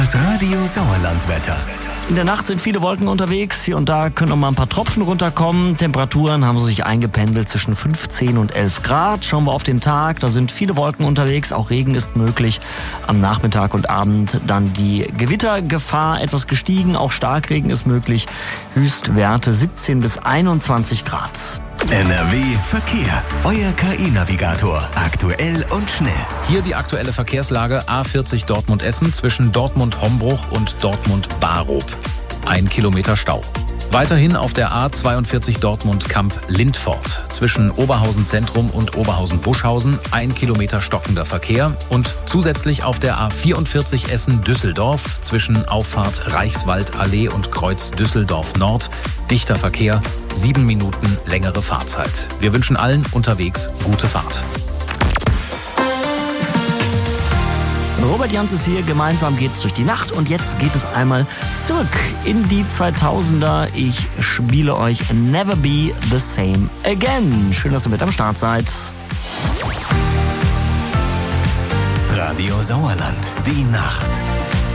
Das Radio Sauerland-Wetter. In der Nacht sind viele Wolken unterwegs. Hier und da können noch mal ein paar Tropfen runterkommen. Temperaturen haben sich eingependelt zwischen 15 und 11 Grad. Schauen wir auf den Tag. Da sind viele Wolken unterwegs. Auch Regen ist möglich. Am Nachmittag und Abend dann die Gewittergefahr etwas gestiegen. Auch Starkregen ist möglich. Höchstwerte 17 bis 21 Grad. NRW Verkehr. Euer KI-Navigator. Aktuell und schnell. Hier die aktuelle Verkehrslage A40 Dortmund-Essen zwischen Dortmund-Hombruch und Dortmund-Barob. 1 Kilometer Stau. Weiterhin auf der A42 Dortmund-Kamp-Lindfort zwischen Oberhausen Zentrum und Oberhausen-Buschhausen 1 Kilometer stockender Verkehr und zusätzlich auf der A44 Essen-Düsseldorf zwischen Auffahrt Reichswaldallee und Kreuz Düsseldorf Nord dichter Verkehr, 7 Minuten längere Fahrzeit. Wir wünschen allen unterwegs gute Fahrt. Robert Jans ist hier, gemeinsam geht's durch die Nacht und jetzt geht es einmal zurück in die 2000er. Ich spiele euch Never Be the Same Again. Schön, dass ihr mit am Start seid. Radio Sauerland. Die Nacht.